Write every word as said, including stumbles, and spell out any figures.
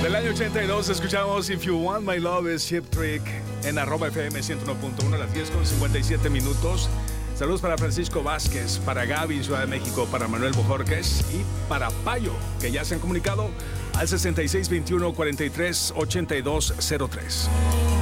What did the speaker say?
Del año ochenta y dos escuchamos If You Want My Love is Ship Trick en arroba F M ciento uno punto uno a las diez con cincuenta y siete minutos. Saludos para Francisco Vázquez, para Gaby en Ciudad de México, para Manuel Bojorques y para Payo, que ya se han comunicado al sesenta y seis veintiuno cuarenta y tres ochenta y dos cero tres.